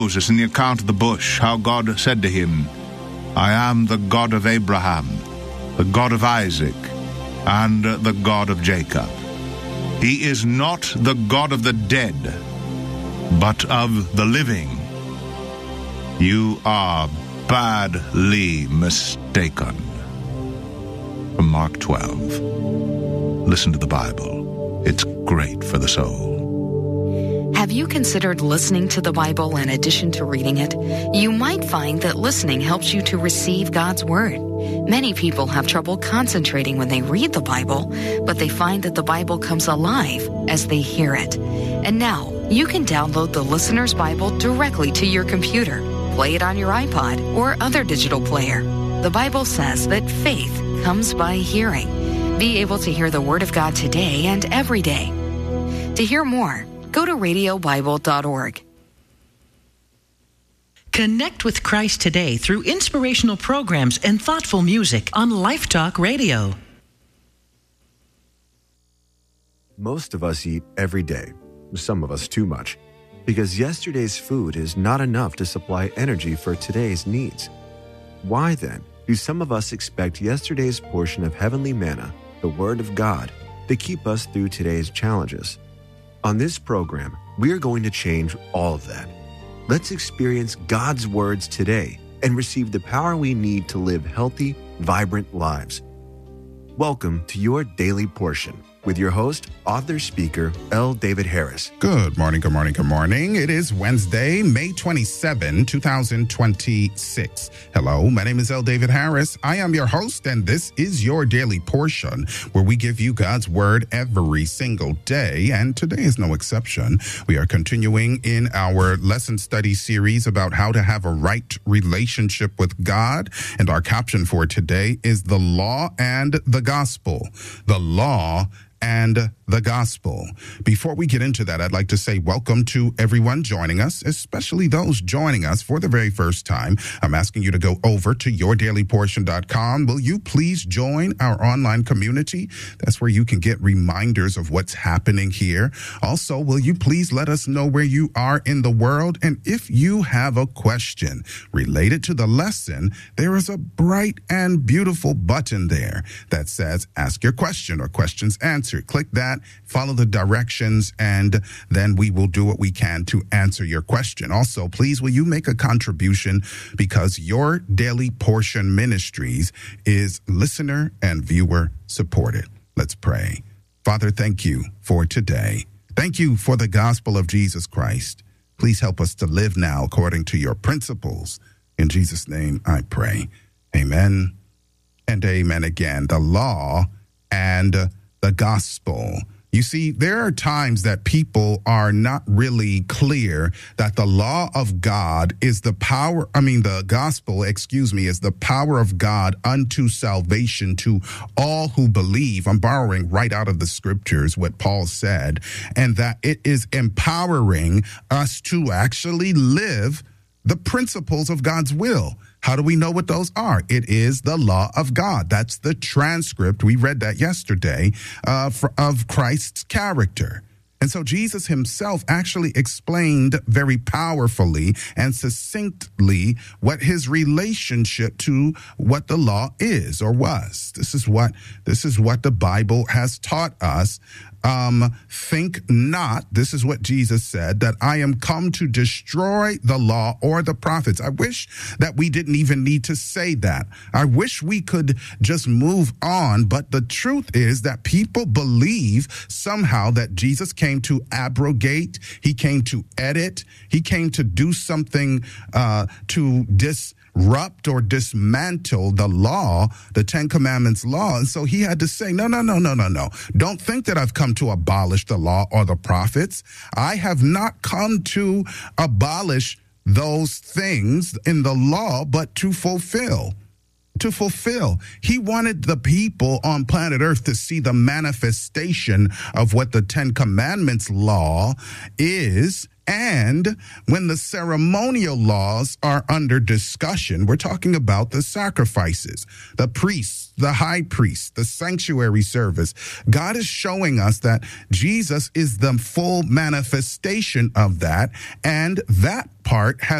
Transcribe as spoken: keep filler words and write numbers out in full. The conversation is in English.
Moses in the account of the bush, how God said to him, I am the God of Abraham, the God of Isaac, and the God of Jacob. He is not the God of the dead, but of the living. You are badly mistaken. From Mark twelve. Listen to the Bible. It's great for the soul. Have you considered listening to the Bible in addition to reading it? You might find that listening helps you to receive God's Word. Many people have trouble concentrating when they read the Bible, but they find that the Bible comes alive as they hear it. And now, you can download the Listener's Bible directly to your computer, play it on your iPod or other digital player. The Bible says that faith comes by hearing. Be able to hear the Word of God today and every day. To hear more, go to radio bible dot org. Connect with Christ today through inspirational programs and thoughtful music on Life Talk Radio. Most of us eat every day, some of us too much, because yesterday's food is not enough to supply energy for today's needs. Why then do some of us expect yesterday's portion of heavenly manna, the Word of God, to keep us through today's challenges? On this program, we are going to change all of that. Let's experience God's words today and receive the power we need to live healthy, vibrant lives. Welcome to your Daily Portion with your host, author, speaker, L. David Harris. Good morning, good morning, good morning. It is Wednesday, May twenty-seventh, twenty twenty-six. Hello, my name is L. David Harris. I am your host, and this is your Daily Portion, where we give you God's Word every single day, and today is no exception. We are continuing in our lesson study series about how to have a right relationship with God, and our caption for today is the law and the gospel. The law and the gospel. Before we get into that, I'd like to say welcome to everyone joining us, especially those joining us for the very first time. I'm asking you to go over to your daily portion dot com. Will you please join our online community? That's where you can get reminders of what's happening here. Also, will you please let us know where you are in the world? And if you have a question related to the lesson, there is a bright and beautiful button there that says ask your question or questions answered. Click that. Follow the directions, and then we will do what we can to answer your question. Also, please, will you make a contribution, because your Daily Portion Ministries is listener and viewer supported. Let's pray. Father, thank you for today. Thank you for the gospel of Jesus Christ. Please help us to live now according to your principles. In Jesus' name I pray. Amen and amen again. The law and the gospel. You see, there are times that people are not really clear that the law of God is the power, I mean, the gospel, excuse me, is the power of God unto salvation to all who believe. I'm borrowing right out of the scriptures what Paul said, and that it is empowering us to actually live the principles of God's will. How do we know what those are? It is the law of God. That's the transcript. We read that yesterday uh, for, of Christ's character. And so Jesus himself actually explained very powerfully and succinctly what his relationship to what the law is or was. This is what this is what the Bible has taught us. Um, think not, this is what Jesus said, that I am come to destroy the law or the prophets. I wish that we didn't even need to say that. I wish we could just move on. But the truth is that people believe somehow that Jesus came to abrogate, he came to edit, he came to do something uh, to dis. disrupt or dismantle the law, the Ten Commandments law. And so he had to say, no, no, no, no, no, no. Don't think that I've come to abolish the law or the prophets. I have not come to abolish those things in the law, but to fulfill. To fulfill. He wanted the people on planet Earth to see the manifestation of what the Ten Commandments law is And when the ceremonial laws are under discussion, we're talking about the sacrifices, the priests, the high priest, the sanctuary service. God is showing us that Jesus is the full manifestation of that, and that part has